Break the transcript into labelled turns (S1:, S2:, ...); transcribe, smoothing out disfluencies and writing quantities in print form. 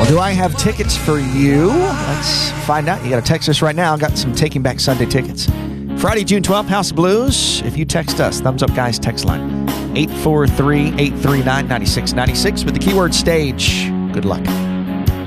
S1: Do I have tickets for you? Let's find out. You got to text us right now. I've got some Taking Back Sunday tickets. Friday, June 12th, House of Blues. If you text us, Thumbs Up Guys text line 843-839-9696 with the keyword stage. Good luck.